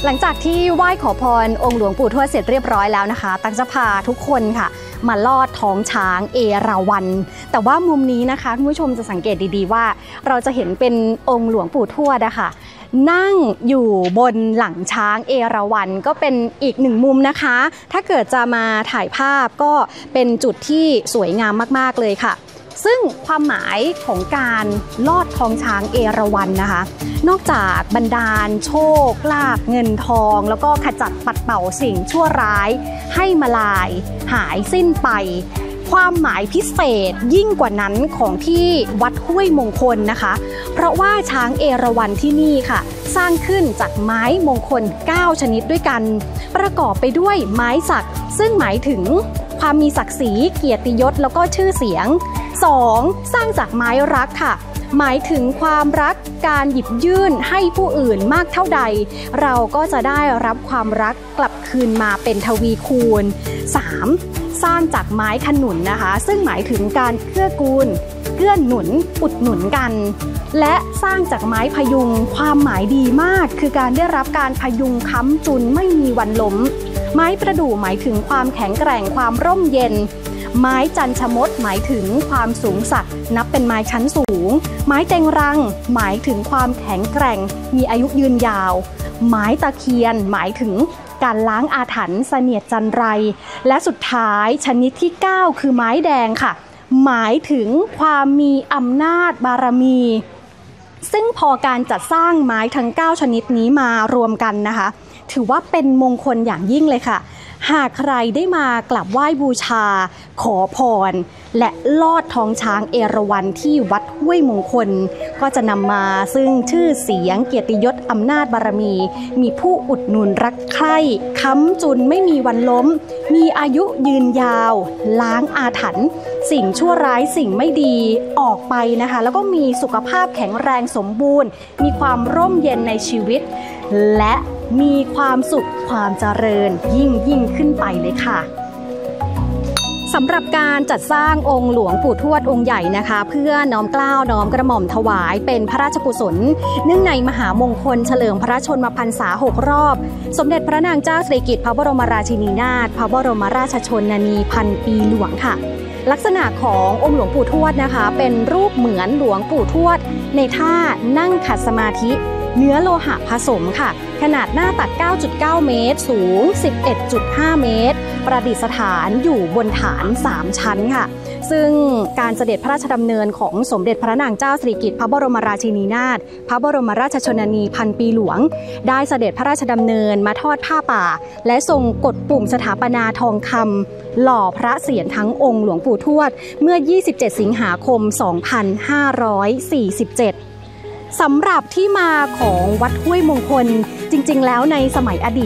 หลังจากที่ไหว้ขอพรองค์หลวงปู่ทวดเสร็จเรียบร้อยแล้วนะคะตั๊กจะพาทุกคนค่ะมาลอดท้องช้างเอราวัณแต่ว่ามุมนี้นะคะคุณผู้ชมจะสังเกตดีๆว่าเราจะเห็นเป็นองค์หลวงปู่ทวดนะคะนั่งอยู่บนหลังช้างเอราวัณก็เป็นอีกหนึ่งมุมนะคะถ้าเกิดจะมาถ่ายภาพก็เป็นจุดที่สวยงามมากๆเลยค่ะซึ่งความหมายของการลอดท้องช้างเอราวัณนะคะนอกจากบันดาลโชคลาภเงินทองแล้วก็ขจัดปัดเป่าสิ่งชั่วร้ายให้มาลายหายสิ้นไปความหมายพิเศษยิ่งกว่านั้นของที่วัดห้วยมงคลนะคะเพราะว่าช้างเอราวัณที่นี่ค่ะสร้างขึ้นจากไม้มงคล9ชนิดด้วยกันประกอบไปด้วยไม้สักซึ่งหมายถึงความมีศักดิ์ศรีเกียรติยศแล้วก็ชื่อเสียง2. สร้างจากไม้รักค่ะหมายถึงความรักการหยิบยื่นให้ผู้อื่นมากเท่าใดเราก็จะได้รับความรักกลับคืนมาเป็นทวีคูณ 3. สร้างจากไม้ขนุนนะคะซึ่งหมายถึงการเกื้อกูลเกื้อหนุนอุดหนุนกันและสร้างจากไม้พยุงความหมายดีมากคือการได้รับการพยุงค้ำจุนไม่มีวันล้มไม้ประดู่หมายถึงความแข็งแกร่งความร่มเย็นไม้จันชมดหมายถึงความสูงสักนับเป็นไม้ชั้นสูงไม้เต็งรังหมายถึงความแข็งแกร่งมีอายุยืนยาวไม้ตะเคียนหมายถึงการล้างอาถรรพ์เสนียดจันไรและสุดท้ายชนิดที่9คือไม้แดงค่ะหมายถึงความมีอำนาจบารมีซึ่งพอการจัดสร้างไม้ทั้ง9ชนิดนี้มารวมกันนะคะถือว่าเป็นมงคลอย่างยิ่งเลยค่ะหากใครได้มากราบไหว้บูชาขอพรและลอดท้องช้างเอราวัณที่วัดห้วยมงคลก็จะนำมาซึ่งชื่อเสียงเกียรติยศอำนาจบารมีมีผู้อุดหนุนรักใคร่ค้ำจุนไม่มีวันล้มมีอายุยืนยาวล้างอาถรรพ์สิ่งชั่วร้ายสิ่งไม่ดีออกไปนะคะแล้วก็มีสุขภาพแข็งแรงสมบูรณ์มีความร่มเย็นในชีวิตและมีความสุขความเจริญยิ่งขึ้นไปเลยค่ะสำหรับการจัดสร้างองค์หลวงปู่ทวดองค์ใหญ่นะคะเพื่อน้อมเกล้าน้อมกระหม่อมถวายเป็นพระราชกุศลเนื่องในมหามงคลเฉลิมพระชนมพรรษา6 รอบสมเด็จพระนางเจ้าสิริกิติ์พระบรมราชินีนาถพระบรมราชชนนีพันปีหลวงค่ะลักษณะขององค์หลวงปู่ทวดนะคะเป็นรูปเหมือนหลวงปู่ทวดในท่านั่งขัดสมาธิเนื้อโลหะผสมค่ะขนาดหน้าตัด 9.9 เมตรสูง 11.5 เมตรประดิษฐานอยู่บนฐาน3ชั้นค่ะซึ่งการเสด็จพระราชดำเนินของสมเด็จพระนางเจ้าสิริกิติ์พระบรมราชินีนาถพระบรมราชชนนีพันปีหลวงได้เสด็จพระราชดำเนินมาทอดผ้าป่าและทรงกดปุ่มสถาปนาทองคำหล่อพระเศียรทั้งองค์หลวงปู่ทวดเมื่อ 27 สิงหาคม 2547สำหรับที่มาของวัดห้วยมงคลจริงๆแล้วในสมัยอดีต